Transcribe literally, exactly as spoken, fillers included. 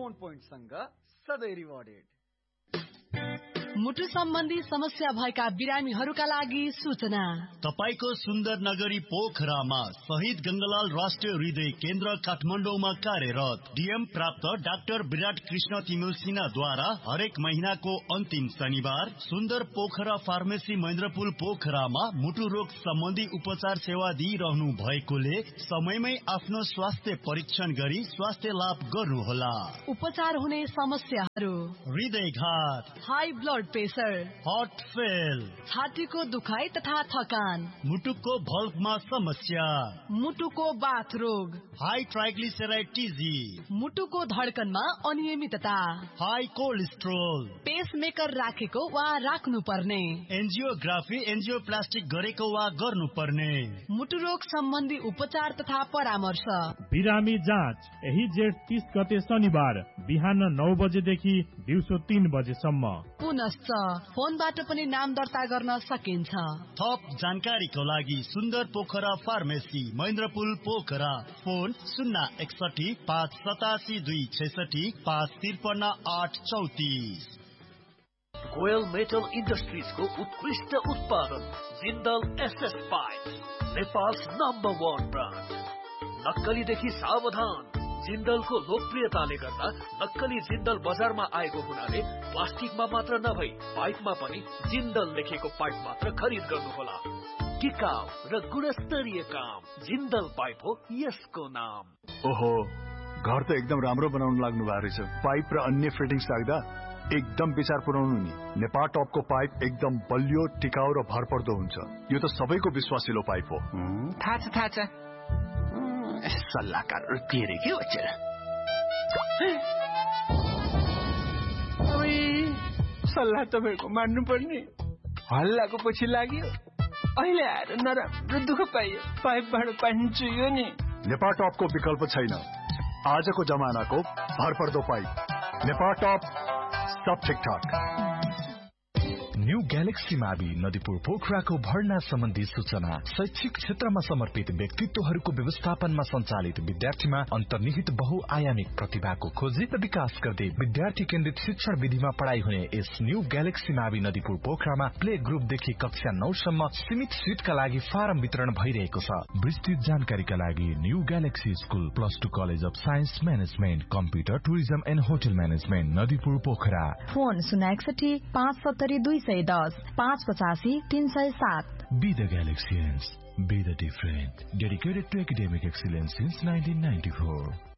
Phone पोइन्टसँग सधैँ rewarded. मुटु सम्बन्धी समस्या भएका बिरामीहरूका लागि सूचना। तपाईको सुन्दर नगरी पोखरामा शहीद गंगालाल राष्ट्रिय हृदय केन्द्र काठमाडौँमा कार्यरत डीएम प्राप्त डाक्टर विराट कृष्ण तिमिल सिन्हाद्वारा हरेक महीनाको अन्तिम शनिबार सुन्दर पोखरा फार्मेसी महेन्द्रपुल पोखरामा मुटु रोग सम्बन्धी उपचार सेवा दिइरहनु भएकोले समयमै आफ्नो स्वास्थ्य परीक्षण गरी स्वास्थ्य लाभ गर्नुहोला। उपचार हुने समस्याहरू: हृदयघात, high blood pressure, heart fail, छातीको दुखाइ तथा थकान, मुटुको भल्भमा समस्या, मुटुको बाथ रोग, हाई ट्राइग्लिसराइड टिजी, मुटुको धड्कनमा अनियमितता, हाई कोलेस्ट्रोल, पेसमेकर राखेको वा राख्नु पर्ने, एन्जियोग्राफी एन्जियोप्लास्टिक गरेको वा गर्नुपर्ने, मुटु रोग सम्बन्धी उपचार तथा परामर्श। बिरामी जाँच यही जेठ तीस गते शनिबार बिहान नौ बजेदेखि दिउँसो तीन बजेसम्म। पुनश्च फोनबाट पनि नाम दर्ता गर्न सकिन्छ। थप जानकारीको लागि सुन्दर पोखरा फार्मेसी महेन्द्रपुल पोखरा, फोन शून्य एकसठी पाँच सतासी दुई छैसठी पाँच त्रिपन्न आठ चौतिस। गोयल मेटल इन्डस्ट्रिज को उत्कृष्ट उत्पादन Jindal SS pipe, Nepals number one brand. नक्कलीदेखि सावधान। जिन्दलको लोकप्रियताले गर्दा नक्कली जिन्दल बजारमा आएको हुनाले प्लास्टिकमा मात्र नभई पाइपमा पनि जिन्दल लेखेको पाइप मात्र खरिद गर्नुहोला। टिकाउ र गुणस्तरीय काम जिन्दल पाइप हो यसको नाम। ओहो, घर त एकदम राम्रो बनाउन लाग्नु भएको रहेछ। पाइप र अन्य फिटिङ्स राख्दा एकदम विचार पुर्याउनु नि। नेपाल टपको पाइप एकदम बलियो, टिकाउ र भरपर्दो हुन्छ। यो त सबैको विश्वासिलो पाइप हो। थाहा छ थाहा छ। सल्लाहकार तेरे के बच्चा सल्लाह तपाईँको मान्नु पर्ने। हल्लाको पछि लाग्यो, अहिले आएर नराम्रो दुःख पाइयो। पाइपबाट पानी चुइयो नि। नेपाल टपको विकल्प छैन। आजको जमानाको भरपर्दो पाइप नेपाल टप, सब ठिकठाक। न्यू ग्यालेक्सी मावि नदीपुर पोखराको भर्ना सम्बन्धी सूचना। शैक्षिक क्षेत्रमा समर्पित व्यक्तित्वहरूको व्यवस्थापनमा सञ्चालित विद्यार्थीमा अन्तर्निहित बहुआयामिक प्रतिभाको खोजी र विकास गर्दै विद्यार्थी केन्द्रित शिक्षण विधिमा पढ़ाई हुने यस न्यू ग्यालेक्सी मावि नदीपुर पोखरामा प्ले ग्रुपदेखि कक्षा नौ सम्म सीमित सीटका लागि फारम वितरण भइरहेको छ। विस्तृत जानकारीका लागि new galaxy school plus two college of science management computer tourism and hotel management Nadipur Pokhara. Phone शून्य एकसठी पाँच सत्तरी दुई सय दस पाँच पचासी तीन सय सात। Be the Galaxians, be the different. Dedicated to academic excellence since nineteen ninety-four.